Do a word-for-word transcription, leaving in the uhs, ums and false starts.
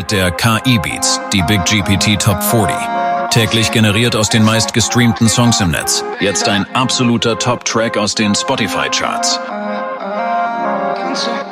Der K I-Beats, die Big G P T Top vierzig. Täglich generiert aus den meist gestreamten Songs im Netz. Jetzt ein absoluter Top-Track aus den Spotify-Charts.